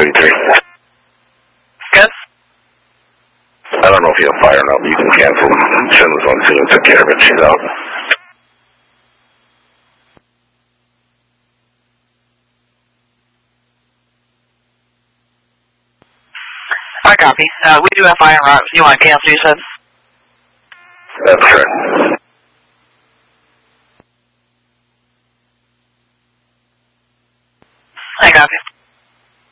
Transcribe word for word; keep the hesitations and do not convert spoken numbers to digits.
thirty-three. Good. I don't know if you'll fire or not, but you can cancel. Send this one soon. Took care of it. She's out. I copy. Uh, we do have fire en route. You want to cancel, you said? That's correct. I copy.